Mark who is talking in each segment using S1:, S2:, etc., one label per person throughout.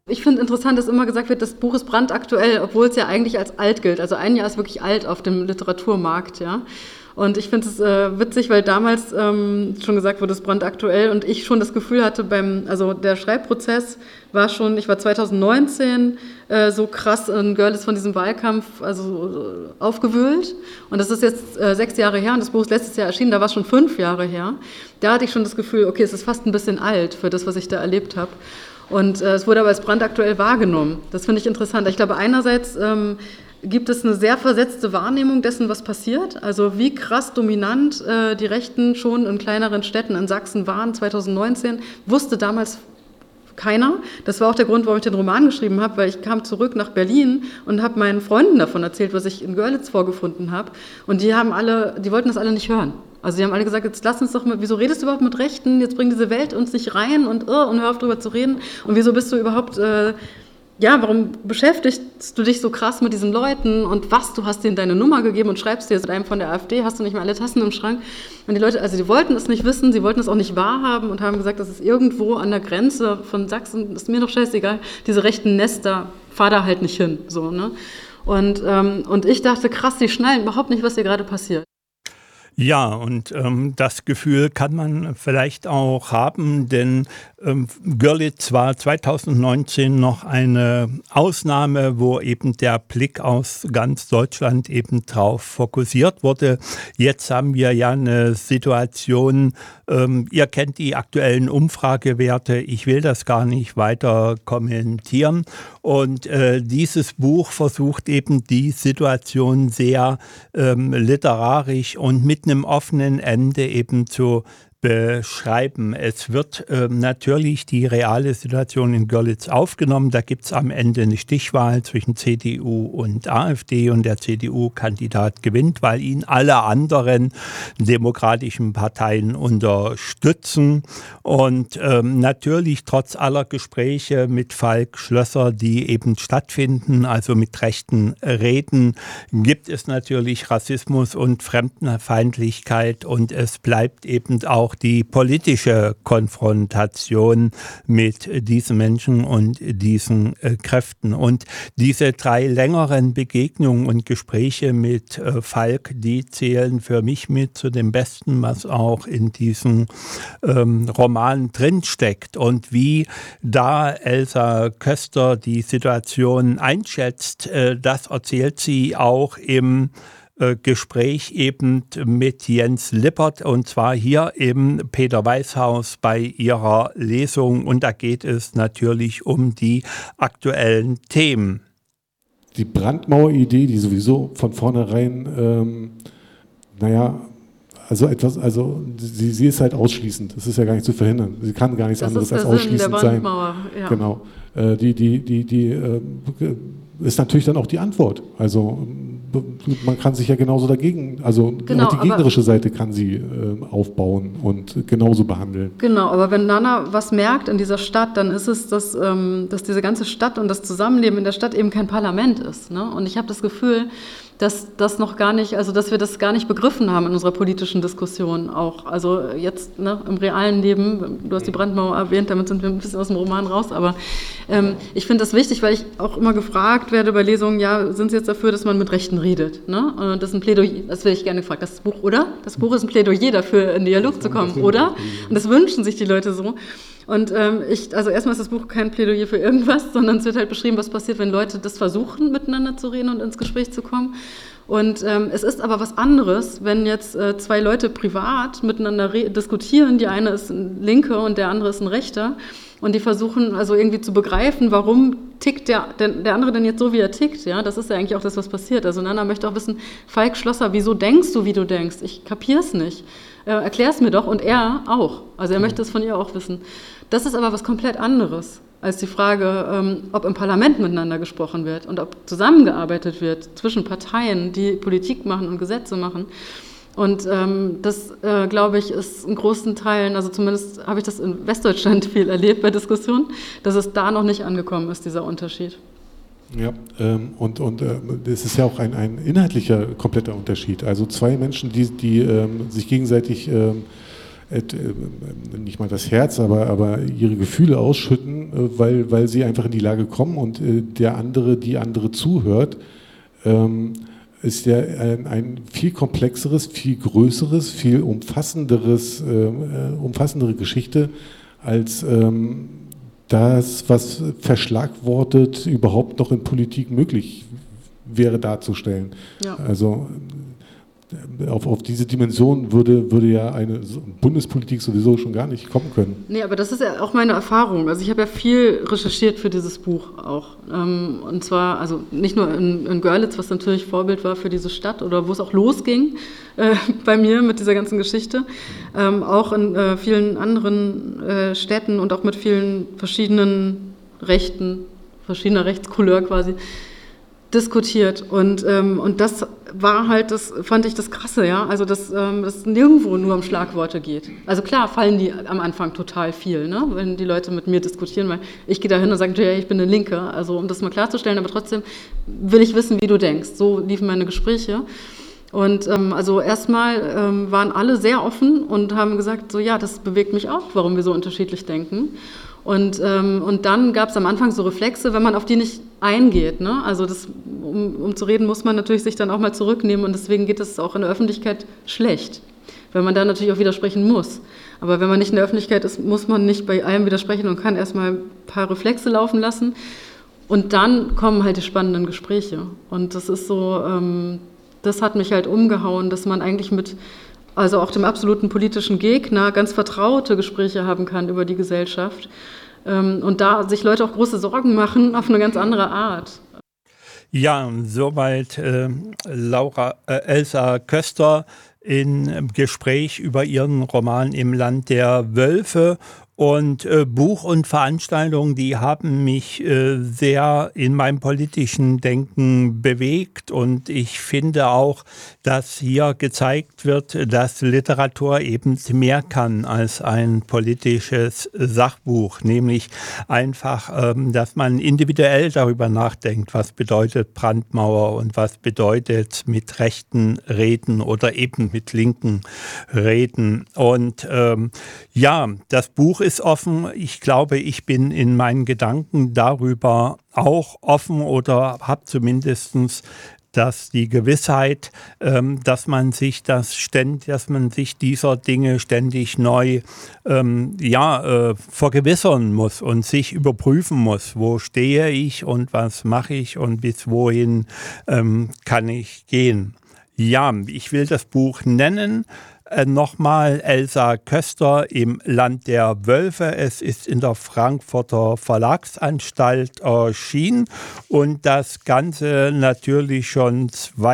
S1: Ich finde interessant, dass immer gesagt wird, das Buch ist brandaktuell, obwohl es ja eigentlich als alt gilt. Also ein Jahr ist wirklich alt auf dem Literaturmarkt, ja. Und ich finde es witzig, weil damals schon gesagt wurde, es ist brandaktuell und ich schon das Gefühl hatte also der Schreibprozess war schon, ich war 2019 so krass in Görlitz von diesem Wahlkampf aufgewühlt. Und das ist jetzt 6 Jahre her und das Buch ist letztes Jahr erschienen, da war es schon 5 Jahre her. Da hatte ich schon das Gefühl, okay, es ist fast ein bisschen alt für das, was ich da erlebt habe. Und es wurde aber als brandaktuell wahrgenommen. Das finde ich interessant. Ich glaube, einerseits gibt es eine sehr versetzte Wahrnehmung dessen, was passiert. Also wie krass dominant die Rechten schon in kleineren Städten in Sachsen waren 2019, wusste damals keiner. Das war auch der Grund, warum ich den Roman geschrieben habe, weil ich kam zurück nach Berlin und habe meinen Freunden davon erzählt, was ich in Görlitz vorgefunden habe. Und die wollten das alle nicht hören. Also die haben alle gesagt, jetzt lass uns doch mal, wieso redest du überhaupt mit Rechten? Jetzt bringt diese Welt uns nicht rein und hör auf drüber zu reden. Und wieso bist du überhaupt... warum beschäftigst du dich so krass mit diesen Leuten und du hast denen deine Nummer gegeben und schreibst dir mit einem von der AfD, hast du nicht mehr alle Tassen im Schrank? Und die Leute, also die wollten es nicht wissen, sie wollten es auch nicht wahrhaben und haben gesagt, das ist irgendwo an der Grenze von Sachsen, ist mir doch scheißegal, diese rechten Nester, fahr da halt nicht hin, so, ne? Und ich dachte, krass, die schnallen überhaupt nicht, was hier gerade passiert.
S2: Ja, und das Gefühl kann man vielleicht auch haben, denn Görlitz war 2019 noch eine Ausnahme, wo eben der Blick aus ganz Deutschland eben drauf fokussiert wurde. Jetzt haben wir ja eine Situation, ihr kennt die aktuellen Umfragewerte, ich will das gar nicht weiter kommentieren. Und dieses Buch versucht eben die Situation sehr literarisch und mit einem offenen Ende eben zu beschreiben. Es wird natürlich die reale Situation in Görlitz aufgenommen. Da gibt es am Ende eine Stichwahl zwischen CDU und AfD und der CDU-Kandidat gewinnt, weil ihn alle anderen demokratischen Parteien unterstützen. Und natürlich trotz aller Gespräche mit Falk Schlösser, die eben stattfinden, also mit rechten Reden, gibt es natürlich Rassismus und Fremdenfeindlichkeit und es bleibt eben auch die politische Konfrontation mit diesen Menschen und diesen Kräften. Und diese 3 längeren Begegnungen und Gespräche mit Falk, die zählen für mich mit zu dem Besten, was auch in diesem Roman drinsteckt. Und wie da Elsa Köster die Situation einschätzt, das erzählt sie auch im Gespräch eben mit Jens Lippert und zwar hier im Peter-Weiß-Haus bei ihrer Lesung und da geht es natürlich um die aktuellen Themen.
S3: Die Brandmauer-Idee, die sowieso von vornherein, sie ist halt ausschließend. Das ist ja gar nicht zu verhindern. Sie kann gar nichts anderes als ausschließend sein.
S1: Ja.
S3: Genau. Die ist natürlich dann auch die Antwort. Also man kann sich ja genauso dagegen, also
S1: genau,
S3: auch die gegnerische Seite kann sie aufbauen und genauso behandeln.
S1: Genau, aber wenn Nana was merkt in dieser Stadt, dann ist es, dass diese ganze Stadt und das Zusammenleben in der Stadt eben kein Parlament ist. Ne? Und ich habe das Gefühl, dass das noch gar nicht, also dass wir das gar nicht begriffen haben in unserer politischen Diskussion auch. Also jetzt im realen Leben, du hast die Brandmauer erwähnt, damit sind wir ein bisschen aus dem Roman raus, aber ich finde das wichtig, weil ich auch immer gefragt werde bei Lesungen, ja, sind Sie jetzt dafür, dass man mit Rechten redet? Ne? Und das ist ein Plädoyer, das werde ich gerne gefragt, das Buch, oder? Das Buch ist ein Plädoyer dafür, in Dialog zu kommen, oder? Und das wünschen sich die Leute so. Und also erstmal ist das Buch kein Plädoyer für irgendwas, sondern es wird halt beschrieben, was passiert, wenn Leute das versuchen, miteinander zu reden und ins Gespräch zu kommen. Und es ist aber was anderes, wenn jetzt 2 Leute privat miteinander diskutieren, die eine ist ein Linke und der andere ist ein Rechter, und die versuchen also irgendwie zu begreifen, warum tickt der andere denn jetzt so, wie er tickt. Ja? Das ist ja eigentlich auch das, was passiert. Also Nana möchte auch wissen, Falk Schlösser, wieso denkst du, wie du denkst? Ich kapier's nicht. Erklär es mir doch. Und er auch. Also er möchte es von ihr auch wissen. Das ist aber was komplett anderes als die Frage, ob im Parlament miteinander gesprochen wird und ob zusammengearbeitet wird zwischen Parteien, die Politik machen und Gesetze machen. Und das, glaube ich, ist in großen Teilen, also zumindest habe ich das in Westdeutschland viel erlebt bei Diskussionen, dass es da noch nicht angekommen ist, dieser Unterschied.
S3: Ja, und es ist ja auch ein inhaltlicher kompletter Unterschied. Also 2 Menschen, die sich gegenseitig nicht mal das Herz, aber ihre Gefühle ausschütten, weil sie einfach in die Lage kommen und die andere zuhört, ist ja ein viel komplexeres, viel größeres, viel umfassendere Geschichte als das, was verschlagwortet überhaupt noch in Politik möglich wäre darzustellen. Ja. Also auf diese Dimension würde ja eine Bundespolitik sowieso schon gar nicht kommen können.
S1: Nee, aber das ist ja auch meine Erfahrung. Also ich habe ja viel recherchiert für dieses Buch auch. Und zwar, also nicht nur in Görlitz, was natürlich Vorbild war für diese Stadt oder wo es auch losging bei mir mit dieser ganzen Geschichte, auch in vielen anderen Städten und auch mit vielen verschiedenen verschiedener Rechtscouleur quasi, diskutiert und das war halt, das fand ich das Krasse, ja, also dass das nirgendwo nur um Schlagworte geht. Also klar fallen die am Anfang total viel, ne, wenn die Leute mit mir diskutieren, weil ich gehe da hin und sage, ja, ich bin eine Linke, also um das mal klarzustellen, aber trotzdem will ich wissen, wie du denkst. So liefen meine Gespräche. Und also erstmal waren alle sehr offen und haben gesagt, so ja, das bewegt mich auch, warum wir so unterschiedlich denken. Und dann gab es am Anfang so Reflexe, wenn man auf die nicht eingeht. Ne? Also um zu reden, muss man natürlich sich dann auch mal zurücknehmen und deswegen geht es auch in der Öffentlichkeit schlecht, weil man da natürlich auch widersprechen muss. Aber wenn man nicht in der Öffentlichkeit ist, muss man nicht bei allem widersprechen und kann erstmal ein paar Reflexe laufen lassen und dann kommen halt die spannenden Gespräche. Und das ist so, das hat mich halt umgehauen, dass man eigentlich also auch dem absoluten politischen Gegner ganz vertraute Gespräche haben kann über die Gesellschaft und da sich Leute auch große Sorgen machen auf eine ganz andere Art.
S2: Ja, soweit Elsa Köster im Gespräch über ihren Roman Im Land der Wölfe. Und Buch und Veranstaltungen, die haben mich sehr in meinem politischen Denken bewegt. Und ich finde auch, dass hier gezeigt wird, dass Literatur eben mehr kann als ein politisches Sachbuch. Nämlich einfach, dass man individuell darüber nachdenkt, was bedeutet Brandmauer und was bedeutet mit Rechten reden oder eben mit Linken reden. Und ja, das Buch ist offen. Ich glaube, ich bin in meinen Gedanken darüber auch offen oder habe zumindest die Gewissheit, dass man sich dieser Dinge ständig neu vergewissern muss und sich überprüfen muss, wo stehe ich und was mache ich und bis wohin kann ich gehen. Ja, ich will das Buch nennen. Nochmal Elsa Köster im Land der Wölfe. Es ist in der Frankfurter Verlagsanstalt erschienen und das Ganze natürlich schon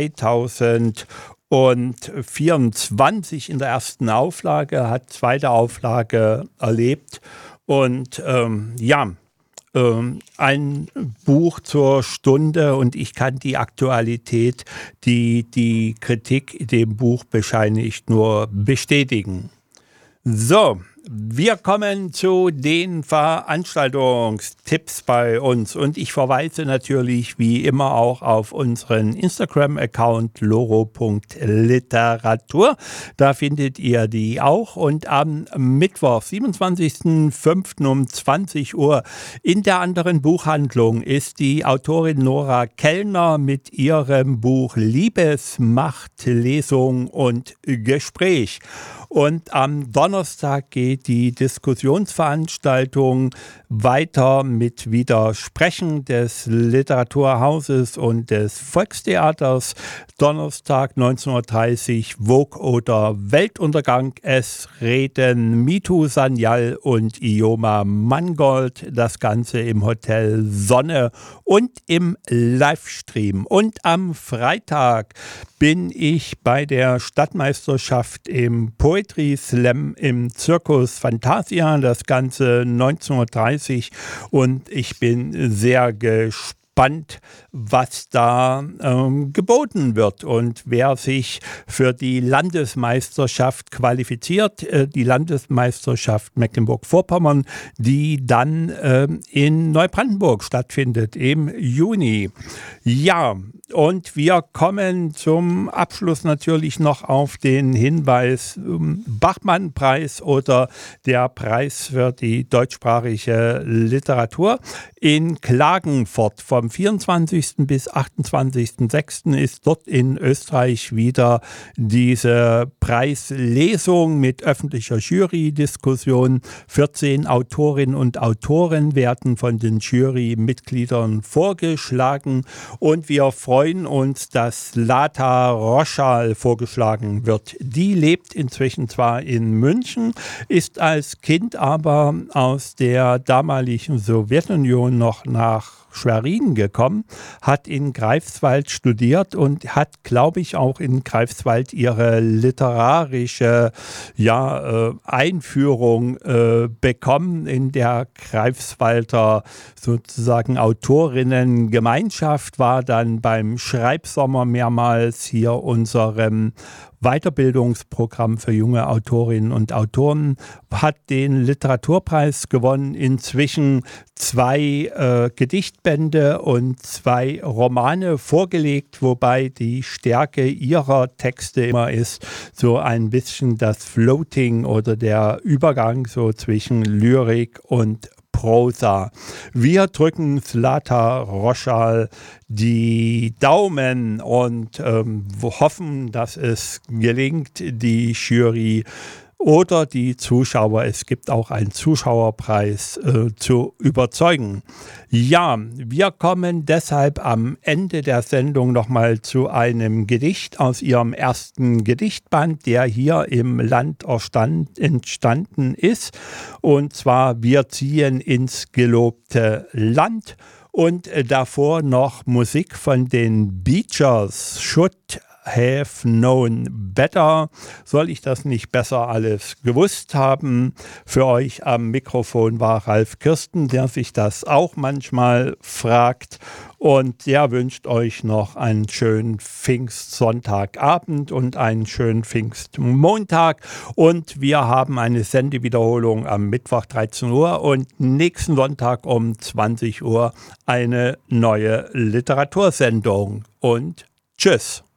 S2: 2024 in der ersten Auflage, hat zweite Auflage erlebt und ein Buch zur Stunde und ich kann die Aktualität, die Kritik in dem Buch bescheinigt, nur bestätigen. So, wir kommen zu den Veranstaltungstipps bei uns und ich verweise natürlich wie immer auch auf unseren Instagram-Account loro.literatur. Da findet ihr die auch und am Mittwoch, 27.05. um 20 Uhr in der anderen Buchhandlung ist die Autorin Nora Kellner mit ihrem Buch Liebesmacht, Lesung und Gespräch. Und am Donnerstag geht die Diskussionsveranstaltung weiter mit Widersprechen des Literaturhauses und des Volkstheaters. Donnerstag 19.30 Uhr Vogue oder Weltuntergang. Es reden Mitu Sanyal und Ioma Mangold. Das Ganze im Hotel Sonne und im Livestream. Und am Freitag bin ich bei der Stadtmeisterschaft im Poetry Slam im Circus Fantasia. Das Ganze 19.30 Uhr und ich bin sehr gespannt gespannt, was da geboten wird und wer sich für die Landesmeisterschaft qualifiziert, die Landesmeisterschaft Mecklenburg-Vorpommern, die dann in Neubrandenburg stattfindet im Juni. Ja, und wir kommen zum Abschluss natürlich noch auf den Hinweis Bachmann-Preis oder der Preis für die deutschsprachige Literatur in Klagenfurt. Vom 24. bis 28.06. ist dort in Österreich wieder diese Preislesung mit öffentlicher Jury-Diskussion. 14 Autorinnen und Autoren werden von den Jurymitgliedern vorgeschlagen und wir freuen uns, dass Zlata Roschal vorgeschlagen wird. Die lebt inzwischen zwar in München, ist als Kind aber aus der damaligen Sowjetunion noch nach Schwerin gekommen, hat in Greifswald studiert und hat, glaube ich, auch in Greifswald ihre literarische Einführung bekommen in der Greifswalder sozusagen Autorinnengemeinschaft, war dann beim Schreibsommer mehrmals hier unserem Weiterbildungsprogramm für junge Autorinnen und Autoren, hat den Literaturpreis gewonnen, inzwischen 2 Gedichtbände und 2 Romane vorgelegt, wobei die Stärke ihrer Texte immer ist so ein bisschen das Floating oder der Übergang so zwischen Lyrik und Prosa. Wir drücken Zlata Roschal die Daumen und hoffen, dass es gelingt, die Jury oder die Zuschauer, es gibt auch einen Zuschauerpreis, zu überzeugen. Ja, wir kommen deshalb am Ende der Sendung nochmal zu einem Gedicht aus ihrem ersten Gedichtband, der hier im Land entstanden ist. Und zwar Wir ziehen ins gelobte Land. Und davor noch Musik von den Beachers, Should Have Known Better. Soll ich das nicht besser alles gewusst haben? Für euch am Mikrofon war Ralf Kirsten, der sich das auch manchmal fragt. Und der wünscht euch noch einen schönen Pfingstsonntagabend und einen schönen Pfingstmontag. Und wir haben eine Sendewiederholung am Mittwoch 13 Uhr und nächsten Sonntag um 20 Uhr eine neue Literatursendung. Und tschüss.